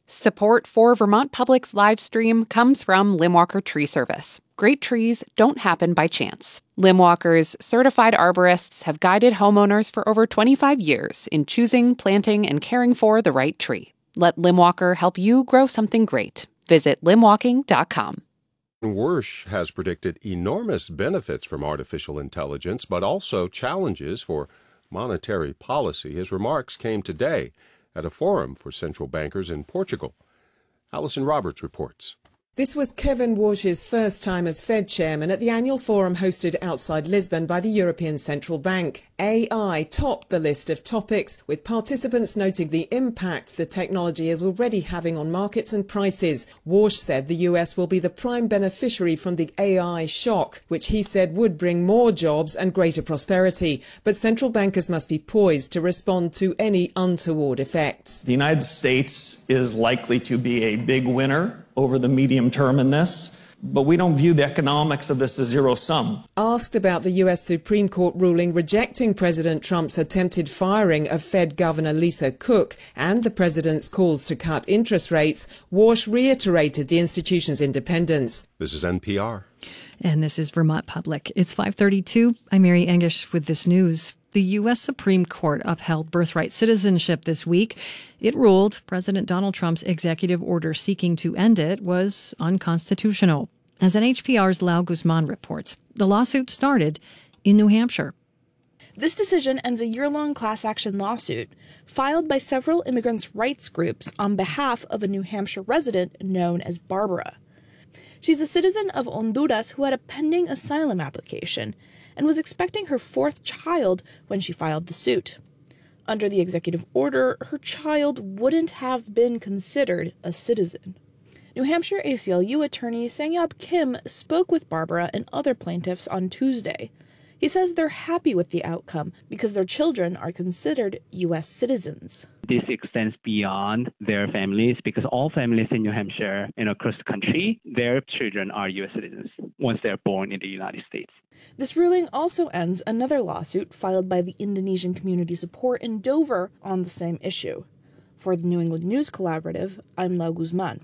Support for Vermont Public's live stream comes from Limwalker Tree Service. Great trees don't happen by chance. Limwalker's certified arborists have guided homeowners for over 25 years in choosing, planting, and caring for the right tree. Let Limwalker help you grow something great. Visit limwalking.com. Wersch has predicted enormous benefits from artificial intelligence, but also challenges for monetary policy. His remarks came today at a forum for central bankers in Portugal. Alison Roberts reports. This was Kevin Warsh's first time as Fed chairman at the annual forum hosted outside Lisbon by the European Central Bank. AI topped the list of topics, with participants noting the impact the technology is already having on markets and prices. Warsh said the US will be the prime beneficiary from the AI shock, which he said would bring more jobs and greater prosperity. But central bankers must be poised to respond to any untoward effects. The United States is likely to be a big winner over the medium term in this, but we don't view the economics of this as zero sum. Asked about the US Supreme Court ruling rejecting President Trump's attempted firing of Fed Governor Lisa Cook and the president's calls to cut interest rates, Warsh reiterated the institution's independence. This is NPR. And this is Vermont Public. It's 5:32. I'm Mary Engish with this news. The U.S. Supreme Court upheld birthright citizenship this week. It ruled President Donald Trump's executive order seeking to end it was unconstitutional. As NHPR's Lau Guzman reports, the lawsuit started in New Hampshire. This decision ends a year-long class action lawsuit filed by several immigrants' rights groups on behalf of a New Hampshire resident known as Barbara. She's a citizen of Honduras who had a pending asylum application and was expecting her fourth child when she filed the suit. Under the executive order, her child wouldn't have been considered a citizen. New Hampshire ACLU attorney Sang-Yab Kim spoke with Barbara and other plaintiffs on Tuesday. He says they're happy with the outcome because their children are considered U.S. citizens. This extends beyond their families because all families in New Hampshire and across the country, their children are U.S. citizens once they're born in the United States. This ruling also ends another lawsuit filed by the Indonesian Community Support in Dover on the same issue. For the New England News Collaborative, I'm Lau Guzman.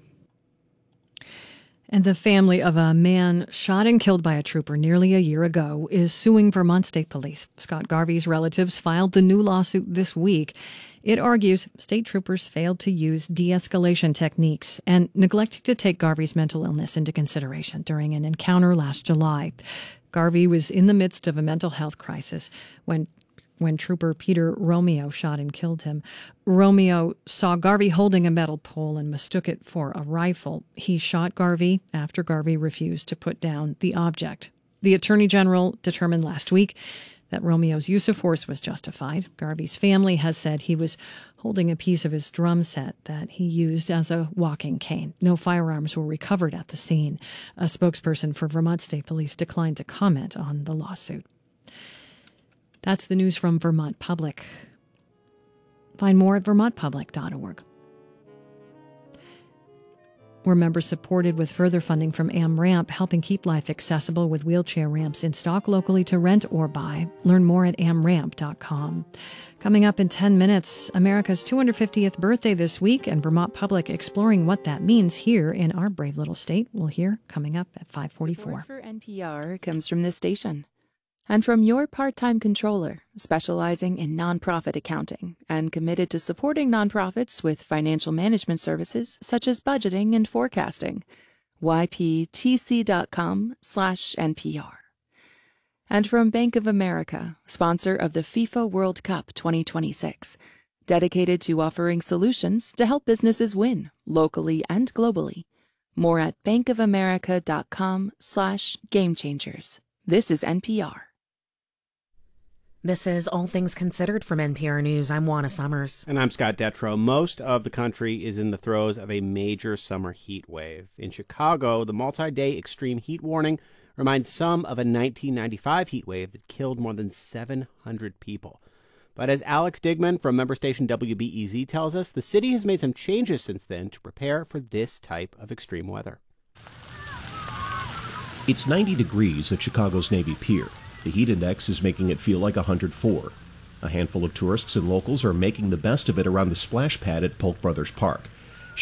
And the family of a man shot and killed by a trooper nearly a year ago is suing Vermont State Police. Scott Garvey's relatives filed the new lawsuit this week. It argues state troopers failed to use de-escalation techniques and neglected to take Garvey's mental illness into consideration during an encounter last July. Garvey was in the midst of a mental health crisis when Trooper Peter Romeo shot and killed him. Romeo saw Garvey holding a metal pole and mistook it for a rifle. He shot Garvey after Garvey refused to put down the object. The Attorney General determined last week that Romeo's use of force was justified. Garvey's family has said he was holding a piece of his drum set that he used as a walking cane. No firearms were recovered at the scene. A spokesperson for Vermont State Police declined to comment on the lawsuit. That's the news from Vermont Public. Find more at vermontpublic.org. We're member-supported with further funding from AmRamp, helping keep life accessible with wheelchair ramps in stock locally to rent or buy. Learn more at amramp.com. Coming up in 10 minutes, America's 250th birthday this week, and Vermont Public exploring what that means here in our brave little state. We'll hear coming up at 5:44. Support for NPR comes from this station and from your part-time controller, specializing in nonprofit accounting and committed to supporting nonprofits with financial management services such as budgeting and forecasting. yptc.com/NPR. And from Bank of America, sponsor of the FIFA World Cup 2026, dedicated to offering solutions to help businesses win locally and globally. More at bankofamerica.com/gamechangers. This is NPR. This is All Things Considered from NPR News. I'm Juana Summers. And I'm Scott Detrow. Most of the country is in the throes of a major summer heat wave. In Chicago, the multi-day extreme heat warning reminds some of a 1995 heat wave that killed more than 700 people. But as Alex Digman from member station WBEZ tells us, the city has made some changes since then to prepare for this type of extreme weather. It's 90 degrees at Chicago's Navy Pier. The heat index is making it feel like 104. A handful of tourists and locals are making the best of it around the splash pad at Polk Brothers Park.